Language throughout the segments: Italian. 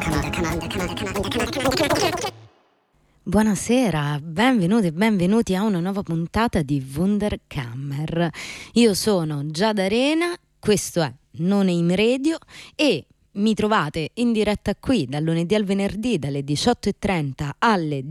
Buonasera, benvenuti e benvenuti a una nuova puntata di Wunderkammer. Io sono Giada Arena, questo è Non Aim Radio e mi trovate in diretta qui dal lunedì al venerdì dalle 18:30 alle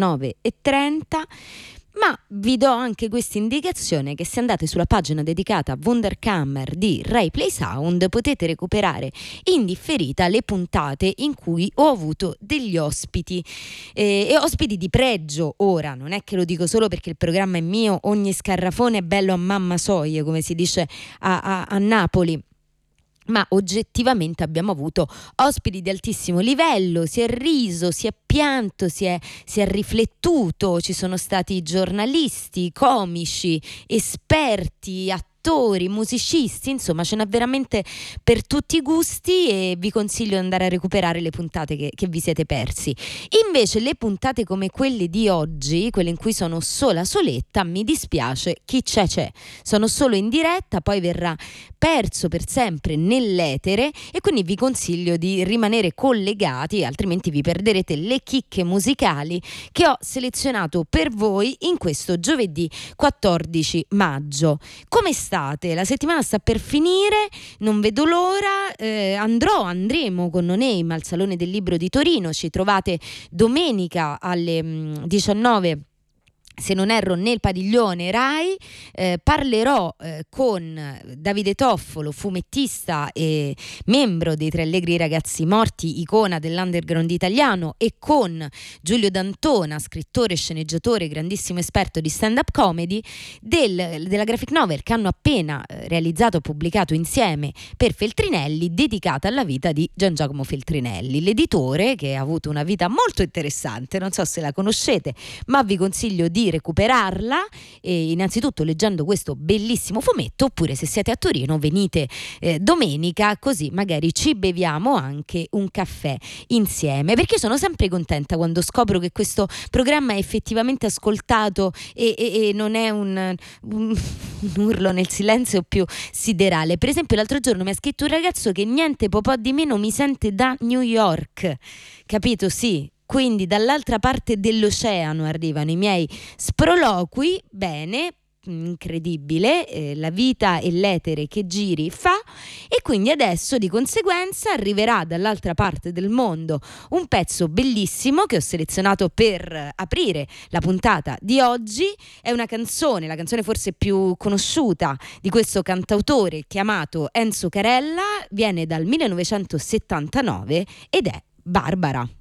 19:30. Ma vi do anche questa indicazione che se andate sulla pagina dedicata a Wunderkammer di Rai Play Sound potete recuperare in differita le puntate in cui ho avuto degli ospiti e ospiti di pregio. Ora non è che lo dico solo perché il programma è mio, ogni scarrafone è bello a mamma soie, come si dice a Napoli. Ma oggettivamente abbiamo avuto ospiti di altissimo livello, si è riso, si è pianto, si è riflettuto, ci sono stati giornalisti, comici, esperti, attori, musicisti, insomma ce n'è veramente per tutti i gusti e vi consiglio di andare a recuperare le puntate che vi siete persi. Invece le puntate come quelle di oggi, quelle in cui sono soletta, mi dispiace, chi c'è, sono solo in diretta, poi verrà perso per sempre nell'etere e quindi vi consiglio di rimanere collegati, altrimenti vi perderete le chicche musicali che ho selezionato per voi in questo giovedì 14 maggio. Come state? La settimana sta per finire, non vedo l'ora, andremo con Non Aim al Salone del Libro di Torino, ci trovate domenica alle 19, se non erro, nel padiglione Rai. Parlerò con Davide Toffolo, fumettista e membro dei Tre Allegri Ragazzi Morti, icona dell'underground italiano, e con Giulio D'Antona, scrittore, sceneggiatore, grandissimo esperto di stand-up comedy, della graphic novel che hanno appena realizzato e pubblicato insieme per Feltrinelli, dedicata alla vita di Gian Giacomo Feltrinelli, l'editore che ha avuto una vita molto interessante. Non so se la conoscete, ma vi consiglio di recuperarla innanzitutto leggendo questo bellissimo fumetto, oppure se siete a Torino venite domenica, così magari ci beviamo anche un caffè insieme, perché sono sempre contenta quando scopro che questo programma è effettivamente ascoltato e non è un urlo nel silenzio più siderale. Per esempio l'altro giorno mi ha scritto un ragazzo che niente po' di meno mi sente da New York, capito? Sì, quindi dall'altra parte dell'oceano arrivano i miei sproloqui. Bene, incredibile, la vita e l'etere che giri fa, e quindi adesso di conseguenza arriverà dall'altra parte del mondo un pezzo bellissimo che ho selezionato per aprire la puntata di oggi. È una canzone, la canzone forse più conosciuta di questo cantautore chiamato Enzo Carella, viene dal 1979 ed è Barbara.